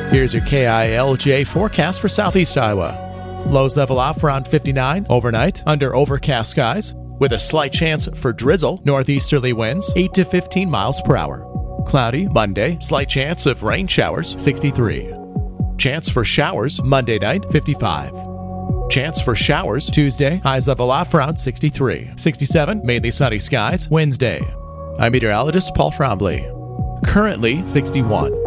Here's your KILJ forecast for southeast Iowa. Lows level off around 59 overnight under overcast skies with a slight chance for drizzle, northeasterly winds 8 to 15 miles per hour. Cloudy Monday, slight chance of rain showers 63. Chance for showers Monday night 55. Chance for showers Tuesday, highs level off around 63. 67, mainly sunny skies Wednesday. I'm meteorologist Paul Trombley. Currently 61.